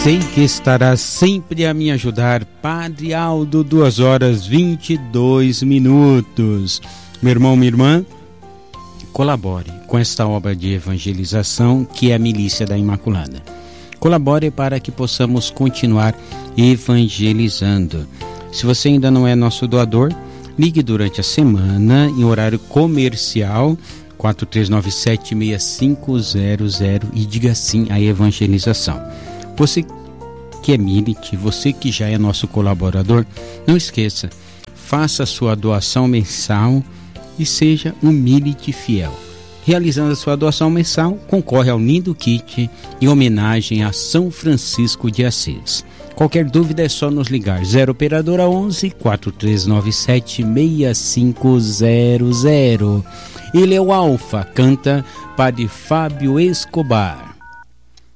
sei que estará sempre a me ajudar. Padre Aldo, 2h22. Meu irmão, minha irmã, colabore com esta obra de evangelização que é a Milícia da Imaculada. Colabore para que possamos continuar evangelizando. Se você ainda não é nosso doador, ligue durante a semana em horário comercial 4397-6500 e diga sim à evangelização. Você que é milite, você que já é nosso colaborador, não esqueça, faça a sua doação mensal e seja um milite fiel. Realizando a sua doação mensal, concorre ao lindo kit em homenagem a São Francisco de Assis. Qualquer dúvida é só nos ligar 0 operadora 11 4397 6500. Ele é o Alfa, canta Padre Fábio Escobar.